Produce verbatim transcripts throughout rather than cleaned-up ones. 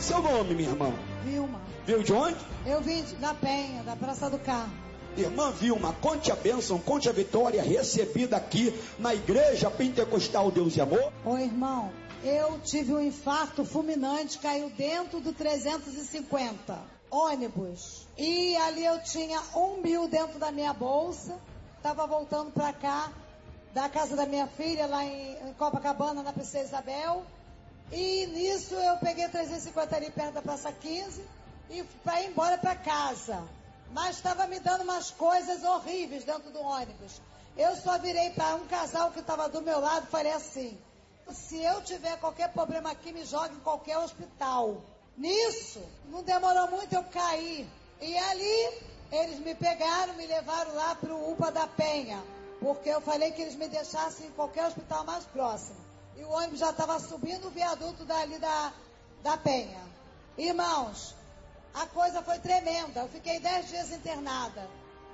Seu nome, minha irmã? Vilma. Veio de onde? Eu vim de, da Penha, da Praça do Carmo. Irmã Vilma, conte a bênção, conte a vitória recebida aqui na Igreja Pentecostal Deus e Amor. Ô irmão, eu tive um infarto fulminante, caiu dentro do trezentos e cinquenta ônibus. E ali eu tinha um mil dentro da minha bolsa. Estava voltando para cá, da casa da minha filha, lá em, em Copacabana, na Princesa Isabel. E nisso eu peguei trezentos e cinquenta ali perto da Praça quinze e para ir embora para casa. Mas estava me dando umas coisas horríveis dentro do ônibus. Eu só virei para um casal que estava do meu lado e falei assim: se eu tiver qualquer problema aqui, me jogue em qualquer hospital. Nisso, não demorou muito, eu caí. E ali, eles me pegaram, me levaram lá para o U P A da Penha. Porque eu falei que eles me deixassem em qualquer hospital mais próximo. E o ônibus já estava subindo o viaduto dali da, da Penha. Irmãos, a coisa foi tremenda. Eu fiquei dez dias internada.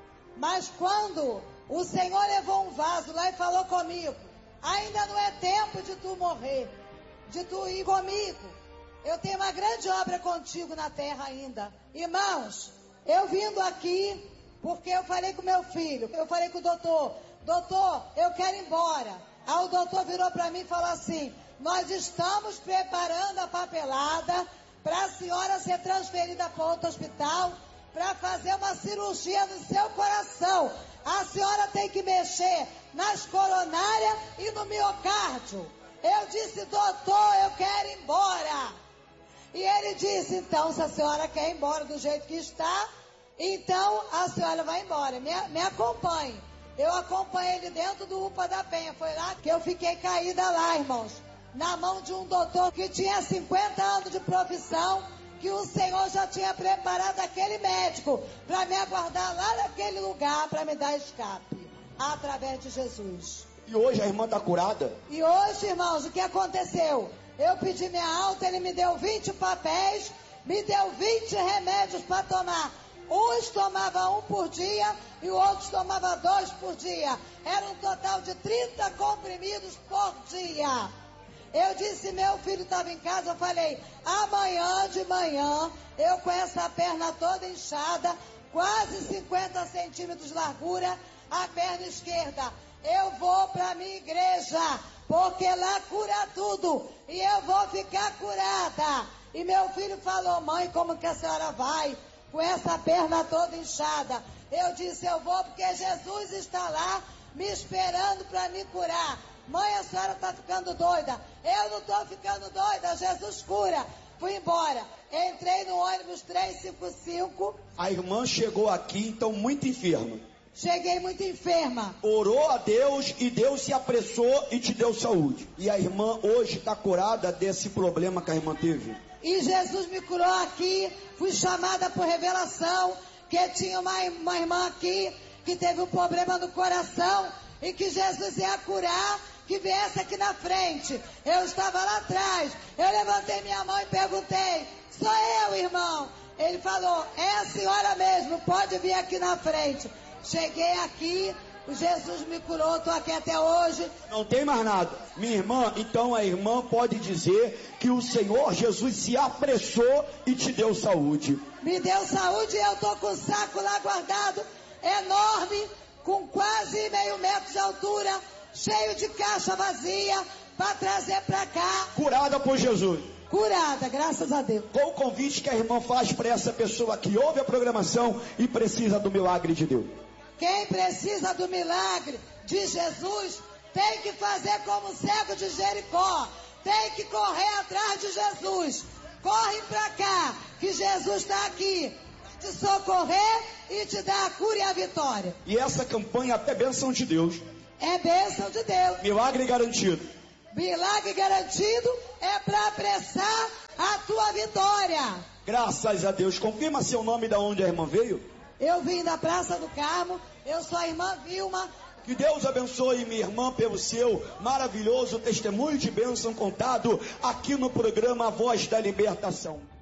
Mas quando o Senhor levou um vaso lá e falou comigo: ainda não é tempo de tu morrer, de tu ir comigo. Eu tenho uma grande obra contigo na terra ainda. Irmãos, eu vindo aqui, porque eu falei com meu filho, eu falei com o doutor: doutor, eu quero ir embora. Aí o doutor virou para mim e falou assim: nós estamos preparando a papelada para a senhora ser transferida para outro hospital para fazer uma cirurgia no seu coração. A senhora tem que mexer nas coronárias e no miocárdio. Eu disse: doutor, eu quero ir embora. E ele disse: então, se a senhora quer ir embora do jeito que está, então a senhora vai embora, me, me acompanhe. Eu acompanhei ele dentro do U P A da Penha. Foi lá que eu fiquei caída lá, irmãos, na mão de um doutor que tinha cinquenta anos de profissão, que o Senhor já tinha preparado aquele médico para me aguardar lá naquele lugar, para me dar escape, através de Jesus. E hoje a irmã está curada? E hoje, irmãos, o que aconteceu? Eu pedi minha alta, ele me deu vinte papéis, me deu vinte remédios para tomar. Uns tomava um por dia e o outro tomava dois por dia. Era um total de trinta comprimidos por dia. Eu disse, meu filho estava em casa, eu falei: amanhã de manhã, eu com essa perna toda inchada, quase cinquenta centímetros de largura, a perna esquerda, eu vou para a minha igreja, porque lá cura tudo, e eu vou ficar curada. E meu filho falou: mãe, como que a senhora vai com essa perna toda inchada? Eu disse: eu vou porque Jesus está lá me esperando para me curar. Mãe, a senhora está ficando doida. Eu não estou ficando doida, Jesus cura. Fui embora, entrei no ônibus trezentos e cinquenta e cinco. A irmã chegou aqui, então, muito enferma. Cheguei muito enferma. Orou a Deus e Deus se apressou e te deu saúde. E a irmã hoje está curada desse problema que a irmã teve. E Jesus me curou aqui. Fui chamada por revelação que tinha uma, uma irmã aqui que teve um problema no coração e que Jesus ia curar, que viesse aqui na frente. Eu estava lá atrás. Eu levantei minha mão e perguntei: sou eu, irmão? Ele falou: é a senhora mesmo, pode vir aqui na frente. Cheguei aqui, o Jesus me curou, estou aqui até hoje. Não tem mais nada. Minha irmã, então a irmã pode dizer que o Senhor Jesus se apressou e te deu saúde. Me deu saúde e eu estou com o saco lá guardado, enorme, com quase meio metro de altura, cheio de caixa vazia, para trazer para cá. Curada por Jesus. Curada, graças a Deus. Qual o convite que a irmã faz para essa pessoa que ouve a programação e precisa do milagre de Deus? Quem precisa do milagre de Jesus tem que fazer como o cego de Jericó. Tem que correr atrás de Jesus. Corre pra cá, que Jesus está aqui te socorrer e te dar a cura e a vitória. E essa campanha é bênção de Deus. É bênção de Deus. Milagre garantido. Milagre garantido é para apressar a tua vitória. Graças a Deus. Confirma seu nome, da onde a irmã veio. Eu vim da Praça do Carmo, eu sou a irmã Vilma. Que Deus abençoe minha irmã pelo seu maravilhoso testemunho de bênção contado aqui no programa Voz da Libertação.